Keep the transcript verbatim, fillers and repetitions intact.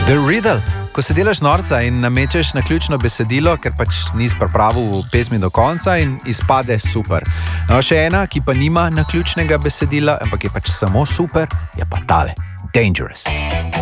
The Riddle, ko se delaš norca in namečeš na ključno besedilo, ker pač nisi pripravil pesmi do konca in izpade super. No, še ena, ki pa nima na ključnega besedila, ampak je pač samo super, je pa tale. Dangerous.